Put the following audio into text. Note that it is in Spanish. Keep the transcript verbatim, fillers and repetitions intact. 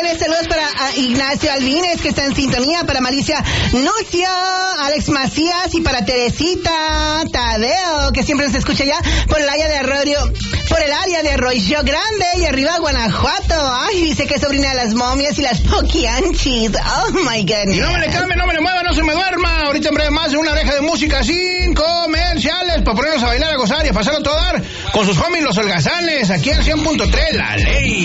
Gutiérrez, saludos para uh, Ignacio Albines, que está en sintonía, para Malicia Nucio, Alex Macías y para Teresita Tadeo, que siempre nos escucha ya por el área de Arroyo, por el área de Arroyo Grande y arriba Guanajuato. Ay, dice que es sobrina de las momias y las poquianchis. Oh my goodness. Y no me le cambie, no me le mueva, no se me duerma. Ahorita en breve más de una oreja de música sin comerciales para ponernos a bailar, a gozar y a pasar a todo dar con sus homies los holgazanes aquí en cien punto tres, La Ley.